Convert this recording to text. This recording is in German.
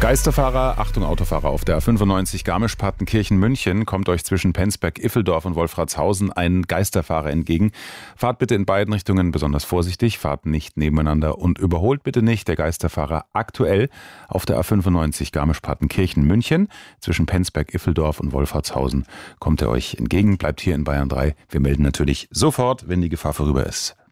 Geisterfahrer, Achtung Autofahrer, auf der A95 Garmisch-Partenkirchen-München kommt euch zwischen Penzberg-Iffeldorf und Wolfratshausen ein Geisterfahrer entgegen. Fahrt bitte in beiden Richtungen besonders vorsichtig, fahrt nicht nebeneinander und überholt bitte nicht. Der Geisterfahrer aktuell auf der A95 Garmisch-Partenkirchen-München zwischen Penzberg-Iffeldorf und Wolfratshausen kommt er euch entgegen. Bleibt hier in Bayern 3. Wir melden natürlich sofort, wenn die Gefahr vorüber ist.